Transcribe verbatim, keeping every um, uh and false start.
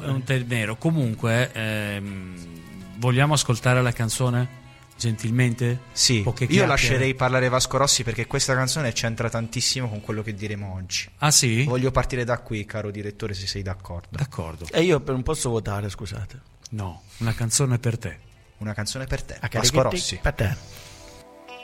è un tape nero. Comunque, ehm, vogliamo ascoltare la canzone? Gentilmente? Sì, Poche io chiacchiere. lascerei parlare Vasco Rossi perché questa canzone c'entra tantissimo con quello che diremo oggi. Ah sì? Voglio partire da qui, caro direttore, se sei d'accordo. D'accordo. E io non posso votare, scusate. No, una canzone per te. Una canzone per te, A Vasco Rossi. Per te.